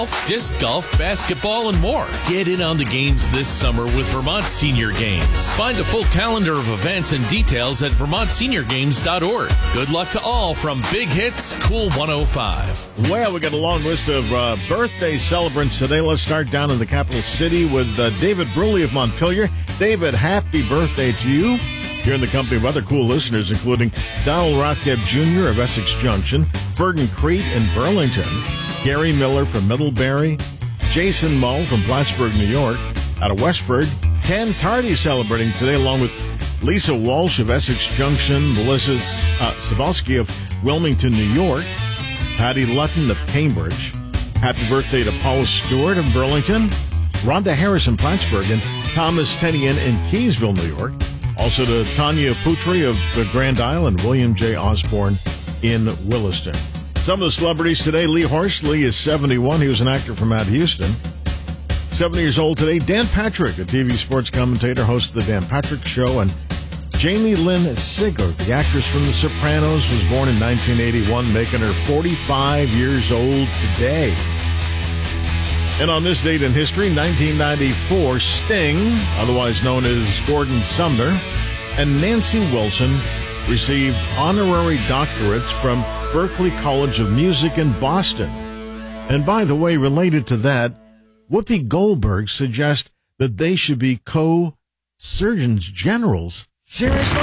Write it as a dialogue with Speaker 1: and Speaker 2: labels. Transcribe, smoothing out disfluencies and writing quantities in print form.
Speaker 1: disc golf, basketball, and more. Get in on the games this summer with Vermont Senior Games. Find a full calendar of events and details at vermontseniorgames.org. Good luck to all from Big Hits Cool 105.
Speaker 2: Well, we got a long list of birthday celebrants today. Let's start down in the capital city with David Bruley of Montpelier. David, happy birthday to you. You're in the company of other cool listeners, including Donald Rothgeb Jr. of Essex Junction, Ferden Crete in Burlington, Gary Miller from Middlebury, Jason Mull from Plattsburgh, New York, out of Westford, Ken Tardy celebrating today, along with Lisa Walsh of Essex Junction, Melissa Sabalski of Wilmington, New York, Patty Lutton of Cambridge. Happy birthday to Paula Stewart of Burlington, Rhonda Harris in Plattsburgh, and Thomas Tenian in Keysville, New York. Also to Tanya Putri of the Grand Isle and William J. Osborne in Williston. Some of the celebrities today, Lee Horsley is 71. He was an actor from out Houston. 70 years old today. Dan Patrick, a TV sports commentator, host of The Dan Patrick Show. And Jamie Lynn Sigler, the actress from The Sopranos, was born in 1981, making her 45 years old today. And on this date in history, 1994, Sting, otherwise known as Gordon Sumner, and Nancy Wilson received honorary doctorates from Berklee College of Music in Boston. And by the way, related to that, Whoopi Goldberg suggests that they should be co-surgeons generals. Seriously?